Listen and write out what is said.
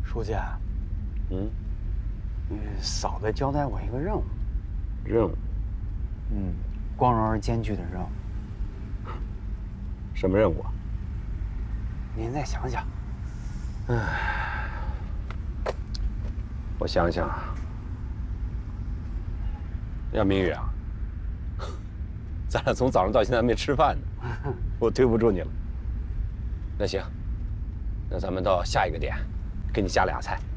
书记，嫂子交代我一个任务。 任务？ 光荣而艰巨的任务。 什么任务啊？ 您再想想。 我想想啊。杨明宇啊，咱俩从早上到现在没吃饭呢，我对不住你了。那行，那咱们到下一个点，给你加俩菜。